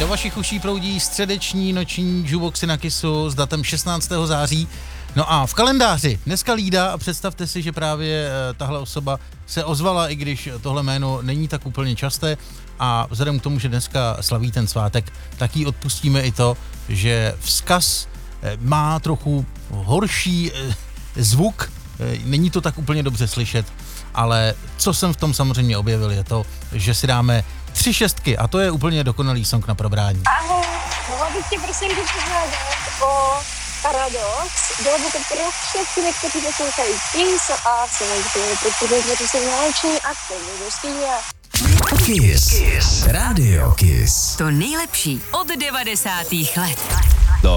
do vašich uší proudí středeční noční jukeboxy na Kissu s datem 16. září. No a v kalendáři dneska Lída a představte si, že právě tahle osoba se ozvala, i když tohle jméno není tak úplně časté a vzhledem k tomu, že dneska slaví ten svátek, tak jí odpustíme i to, že vzkaz má trochu horší zvuk, není to tak úplně dobře slyšet, ale co jsem v tom samozřejmě objevil je to, že si dáme 3 šestky a to je úplně dokonalý song na probrání. Ahoj, mohla bych tě prosím požádat o Paradox. Bylo by to pro všechny, kteří poslouchají Kiss a samozřejmě protože to jsou nároční akty do studia. Kiss. Radio Kiss. To nejlepší od 90. let.